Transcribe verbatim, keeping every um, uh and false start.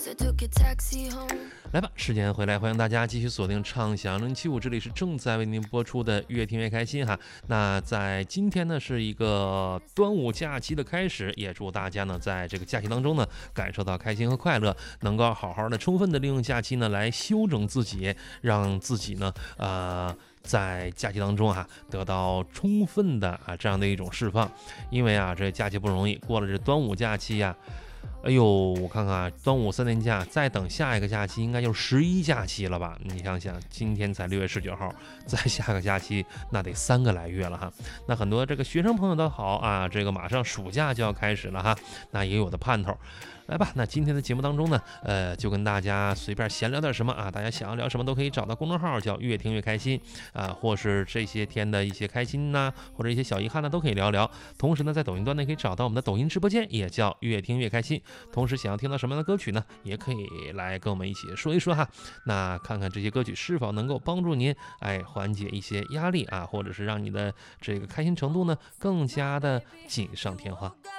来吧，时间回来，欢迎大家继续锁定畅享零七五，这里是正在为您播出的越听越开心哈。那在今天呢，是一个端午假期的开始，也祝大家呢在这个假期当中呢，感受到开心和快乐，能够好好的、充分的利用假期呢来修整自己，让自己呢呃。在假期当中啊，得到充分的啊这样的一种释放，因为啊这假期不容易，过了这端午假期呀、啊，哎呦，我看看啊，端午三连假，再等下一个假期应该就是十一假期了吧？你想想，今天才六月十九号，再下个假期那得三个来月了哈。那很多这个学生朋友都好啊，这个马上暑假就要开始了哈，那也有的盼头。来吧，那今天的节目当中呢，呃，就跟大家随便闲聊点什么啊，大家想要聊什么都可以找到公众号叫越听越开心啊，或是这些天的一些开心呐、啊，或者一些小遗憾呢、啊，都可以聊聊。同时呢，在抖音端呢可以找到我们的抖音直播间，也叫越听越开心。同时，想要听到什么样的歌曲呢，也可以来跟我们一起说一说哈。那看看这些歌曲是否能够帮助您哎缓解一些压力啊，或者是让你的这个开心程度呢更加的锦上添花。